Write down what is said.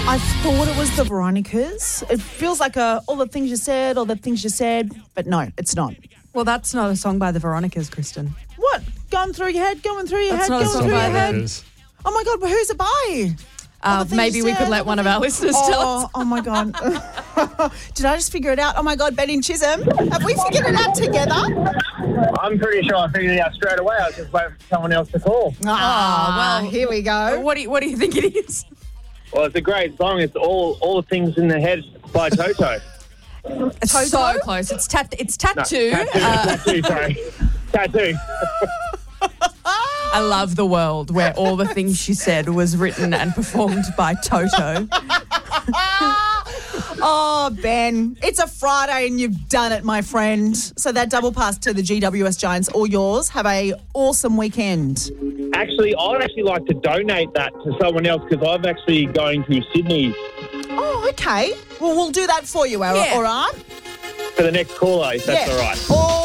I thought it was the Veronicas. It feels like all the things you said, but no, it's not. Well, that's not a song by the Veronicas, Kristen. What? Going through your head, going through your That's head, not a going song through by your the head. Veronicas. Oh my God, but who's it by? Maybe we could let one of our listeners tell us. Oh my God. Did I just figure it out? Oh my God, Ben and Chisholm. Have we figured it out together? I'm pretty sure I figured it out straight away. I was just waiting for someone else to call. Well, here we go. What do you think it is? Well, it's a great song. It's all the things in the head by Toto. It's so close. It's Tattoo. Tattoo, sorry. Tattoo. I love the world where all the things she said was written and performed by Toto. Oh, Ben, it's a Friday and you've done it, my friend. So that double pass to the GWS Giants, all yours. Have a awesome weekend. Actually, I'd actually like to donate that to someone else because I'm actually going to Sydney Oh, okay. Well, we'll do that for you, all right? for the next caller, if that's all right.